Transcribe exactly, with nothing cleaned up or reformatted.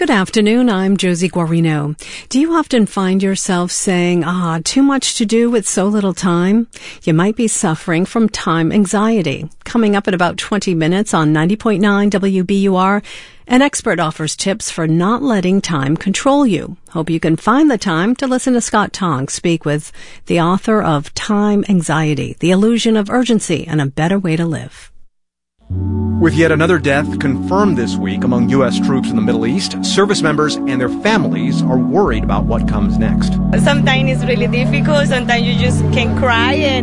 Good afternoon, I'm Josie Guarino. Do you often find yourself saying, ah, too much to do with so little time? You might be suffering from time anxiety. Coming up in about twenty minutes on ninety point nine W B U R, an expert offers tips for not letting time control you. Hope you can find the time to listen to Scott Tong speak with the author of Time Anxiety, The Illusion of Urgency and a Better Way to Live. With yet another death confirmed this week among U S troops in the Middle East, service members and their families are worried about what comes next. Sometimes it's really difficult. Sometimes you just can cry and